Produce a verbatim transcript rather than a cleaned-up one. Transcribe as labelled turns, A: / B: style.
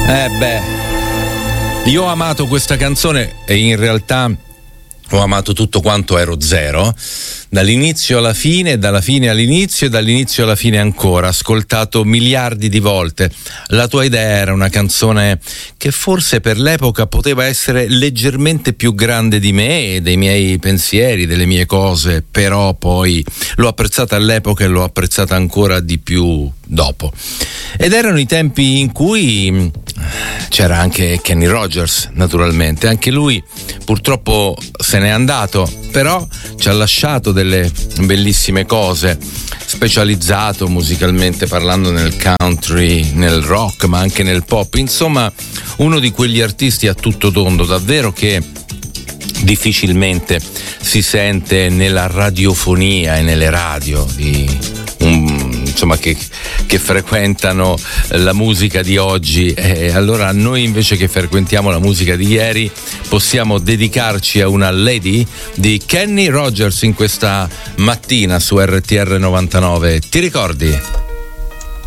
A: Eh beh, io ho amato questa canzone e in realtà ho amato tutto quanto Ero Zero, dall'inizio alla fine, dalla fine all'inizio e dall'inizio alla fine ancora, ascoltato miliardi di volte. La tua idea era una canzone che forse per l'epoca poteva essere leggermente più grande di me, dei miei pensieri, delle mie cose, però poi l'ho apprezzata all'epoca e l'ho apprezzata ancora di più dopo. Ed erano i tempi in cui c'era anche Kenny Rogers, naturalmente, anche lui purtroppo se n'è andato, però ci ha lasciato delle bellissime cose, specializzato musicalmente parlando nel country, nel rock, ma anche nel pop, insomma uno di quegli artisti a tutto tondo davvero che difficilmente si sente nella radiofonia e nelle radio di un, insomma che, che frequentano la musica di oggi, e allora noi invece che frequentiamo la musica di ieri possiamo dedicarci a una lady di Kenny Rogers in questa mattina su R T R novantanove. Ti ricordi?